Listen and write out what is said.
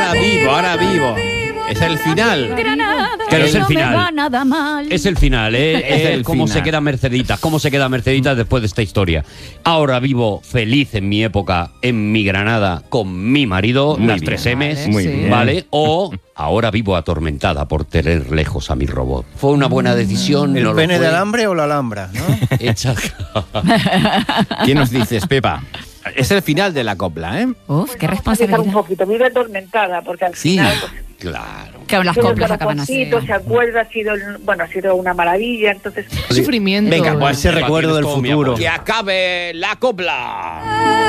ahora vivo. Es el final. Pero es el No me va final. nada mal. Es el final, ¿eh? Es el cómo final. se queda Merceditas, cómo se queda Merceditas después de esta historia. Ahora vivo feliz en mi época, en mi Granada, con mi marido, Muy las bien. 3 M's, Vale, Muy sí. bien. ¿vale? O ahora vivo atormentada por tener lejos a mi robot. ¿Fue una buena decisión? ¿El ¿No lo pene fue? de alambre o la alhambra? ¿No? Hecha... ¿Qué nos dices, Pepa? Es el final de la copla, ¿eh? Uf, qué Un responsabilidad. poquito, vive atormentada, porque al Sí. final pues, Claro. Que las tiene el coplas acaban así. corazoncito, se acuerda, ha sido una maravilla, entonces Sufrimiento. Venga, pues ese Pepa, recuerdo tienes del todo mi futuro. amor. Que acabe la copla.